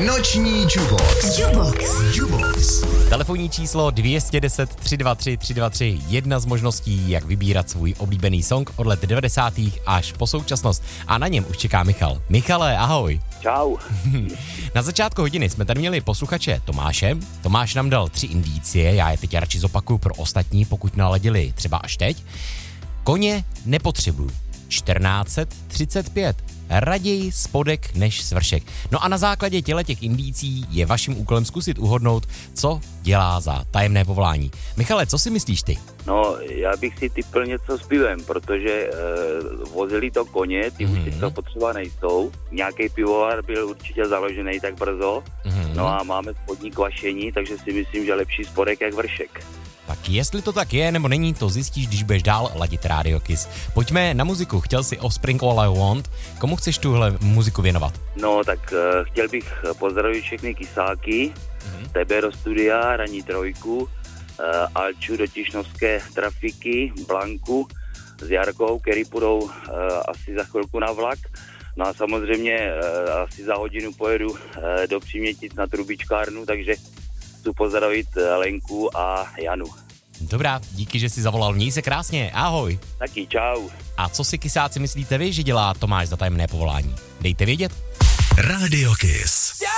Noční Jubox. Telefonní číslo 210 323 323. Jedna z možností, jak vybírat svůj oblíbený song od let 90. až po současnost. A na něm už čeká Michal. Michale, ahoj. Čau. Na začátku hodiny jsme tady měli posluchače Tomáše. Tomáš nám dal 3 indicie, já je teď radši zopakuju pro ostatní, pokud naladili třeba až teď. Koně nepotřebuju. 1435. Raději spodek než svršek. No a na základě těch indicí je vaším úkolem zkusit uhodnout, co dělá za tajemné povolání. Michale, co si myslíš ty? No, já bych si typl něco s pivem, protože vozili to koně, ty už si to potřeba nejsou. Nějaký pivovar byl určitě založený tak brzo. No a máme spodní kvašení, takže si myslím, že lepší spodek jak vršek. Tak jestli to tak je nebo není, to zjistíš, když budeš dál ladit Radio Kiss. Pojďme na muziku. Chtěl jsi Offspring All I Want. Komu chceš tuhle muziku věnovat? No, tak chtěl bych pozdravit všechny kysáky, tebe do studia, Ranní trojku, Alču do Tišnovské trafiky, Blanku s Jarkou, který půjdou asi za chvilku na vlak. No a samozřejmě asi za hodinu pojedu do Přímětic na trubičkárnu, takže chci pozdravit Lenku a Janu. Dobrá, díky, že jsi zavolal. Měj se krásně, ahoj. Taky čau. A co si kysáci myslíte vy, že dělá Tomáš za tajemné povolání? Dejte vědět. Radio Kiss.